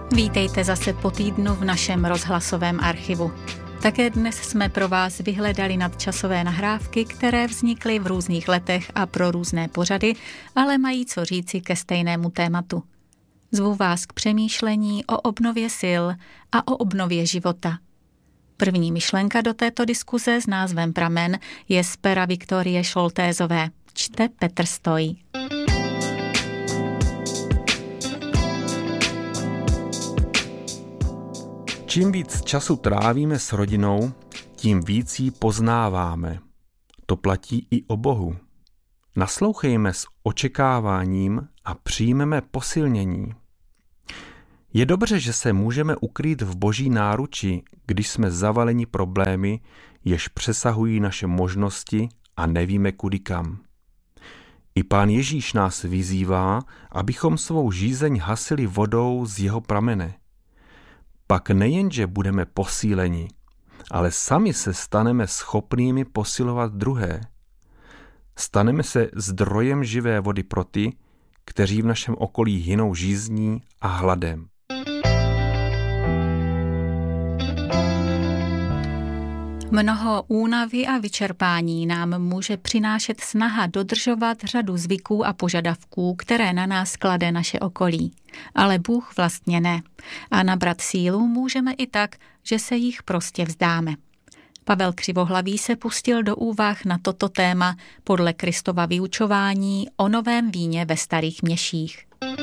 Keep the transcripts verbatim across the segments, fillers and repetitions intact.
Vítejte zase po týdnu v našem rozhlasovém archivu. Také dnes jsme pro vás vyhledali nadčasové nahrávky, které vznikly v různých letech a pro různé pořady, ale mají co říci ke stejnému tématu. Zvu vás k přemýšlení o obnově sil a o obnově života. První myšlenka do této diskuze s názvem Pramen je z pera Viktorie Šoltézové. Čte Petr Stoj. Čím víc času trávíme s rodinou, tím víc ji poznáváme. To platí i o Bohu. Naslouchejme s očekáváním a přijmeme posilnění. Je dobře, že se můžeme ukrýt v Boží náruči, když jsme zavaleni problémy, jež přesahují naše možnosti a nevíme kudy kam. I Pán Ježíš nás vyzývá, abychom svou žízeň hasili vodou z jeho pramene. Pak nejenže budeme posíleni, ale sami se staneme schopnými posilovat druhé. Staneme se zdrojem živé vody pro ty, kteří v našem okolí hynou žízní a hladem. Mnoho únavy a vyčerpání nám může přinášet snaha dodržovat řadu zvyků a požadavků, které na nás klade naše okolí. Ale Bůh vlastně ne. A nabrat sílu můžeme i tak, že se jich prostě vzdáme. Pavel Křivohlavý se pustil do úvah na toto téma podle Kristova vyučování o novém víně ve starých měších.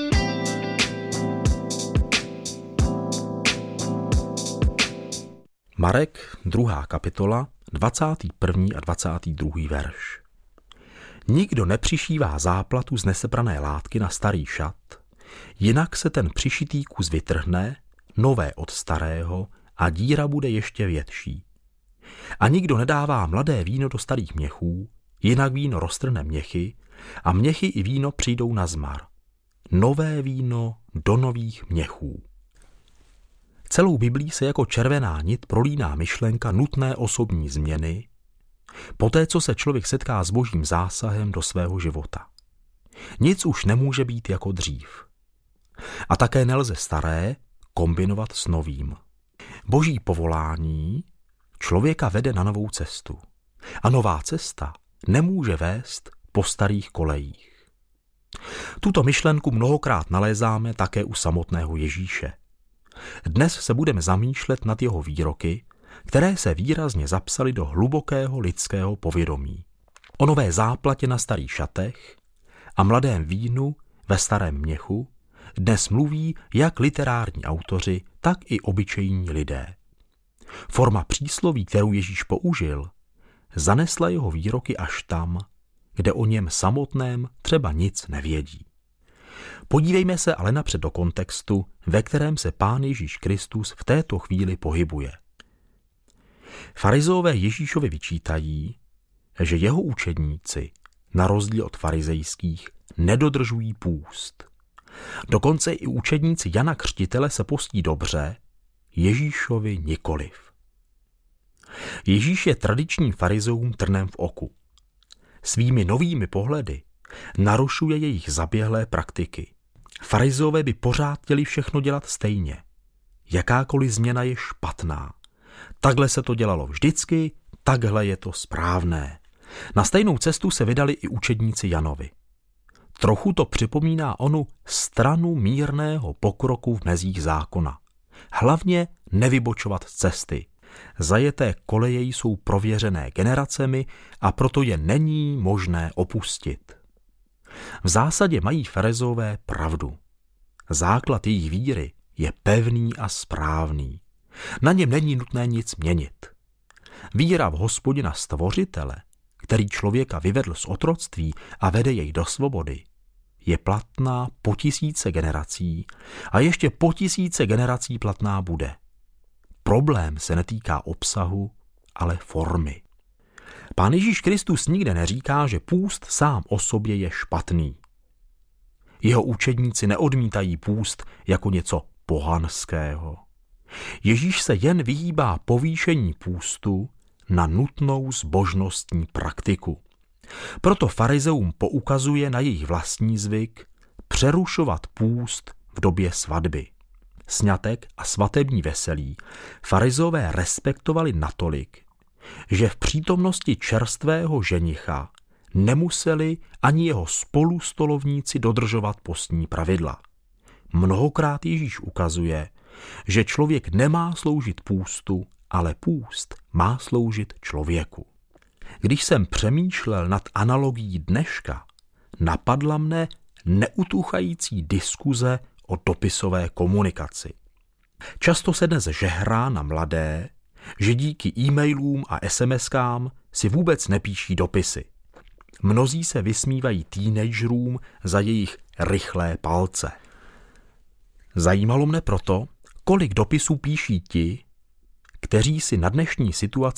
Marek, druhá kapitola, dvacátý první a dvacátý druhý verš. Nikdo nepřišívá záplatu z nesebrané látky na starý šat, jinak se ten přišitý kus vytrhne, nové od starého, a díra bude ještě větší. A nikdo nedává mladé víno do starých měchů, jinak víno roztrhne měchy a měchy i víno přijdou na zmar. Nové víno do nových měchů. Celou Biblí se jako červená nit prolíná myšlenka nutné osobní změny, poté co se člověk setká s Božím zásahem do svého života. Nic už nemůže být jako dřív. A také nelze staré kombinovat s novým. Boží povolání člověka vede na novou cestu. A nová cesta nemůže vést po starých kolejích. Tuto myšlenku mnohokrát nalézáme také u samotného Ježíše. Dnes se budeme zamýšlet nad jeho výroky, které se výrazně zapsaly do hlubokého lidského povědomí. O nové záplatě na starých šatech a mladém vínu ve starém měchu dnes mluví jak literární autoři, tak i obyčejní lidé. Forma přísloví, kterou Ježíš použil, zanesla jeho výroky až tam, kde o něm samotném třeba nic nevědí. Podívejme se ale napřed do kontextu, ve kterém se Pán Ježíš Kristus v této chvíli pohybuje. Farizové Ježíšovi vyčítají, že jeho učedníci, na rozdíl od farizejských, nedodržují půst. Dokonce i učedníci Jana Křtitele se postí dobře, Ježíšovi nikoliv. Ježíš je tradičním farizeům trnem v oku. Svými novými pohledy narušuje jejich zaběhlé praktiky. Farizové by pořád chtěli všechno dělat stejně. Jakákoliv změna je špatná. Takhle se to dělalo vždycky, takhle je to správné. Na stejnou cestu se vydali i učedníci Janovi. Trochu to připomíná onu stranu mírného pokroku v mezích zákona. Hlavně nevybočovat z cesty. Zajeté koleje jsou prověřené generacemi a proto je není možné opustit. V zásadě mají farizové pravdu. Základ jejich víry je pevný a správný. Na něm není nutné nic měnit. Víra v Hospodina Stvořitele, který člověka vyvedl z otroctví a vede jej do svobody, je platná po tisíce generací a ještě po tisíce generací platná bude. Problém se netýká obsahu, ale formy. Pán Ježíš Kristus nikde neříká, že půst sám o sobě je špatný. Jeho učedníci neodmítají půst jako něco pohanského. Ježíš se jen vyhýbá povýšení půstu na nutnou zbožnostní praktiku. Proto farizeům poukazuje na jejich vlastní zvyk přerušovat půst v době svatby. sňatek a svatební veselí farizové respektovali natolik, že v přítomnosti čerstvého ženicha nemuseli ani jeho spolustolovníci dodržovat postní pravidla. Mnohokrát Ježíš ukazuje, že člověk nemá sloužit půstu, ale půst má sloužit člověku. Když jsem přemýšlel nad analogií dneška, napadla mne neutuchající diskuze o dopisové komunikaci. Často se dnes žehrá na mladé, že díky e-mailům a es em eskám si vůbec nepíší dopisy. Mnozí se vysmívají teenagerům za jejich rychlé palce. Zajímalo mne proto, kolik dopisů píší ti, kteří si na dnešní situaci